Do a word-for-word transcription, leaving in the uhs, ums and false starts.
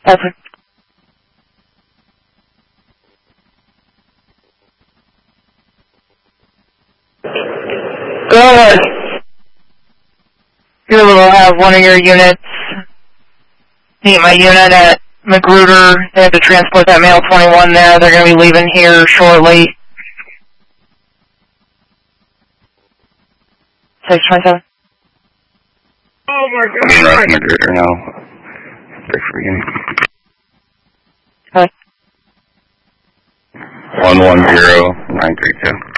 Perfect. Go ahead. You will have one of your units meet my unit at Magruder. They have to transport that male twenty-one there. They're going to be leaving here shortly. six twenty-seven. Oh my God! I'm in Magruder now. Break for beginning. Okay. one one zero nine three two.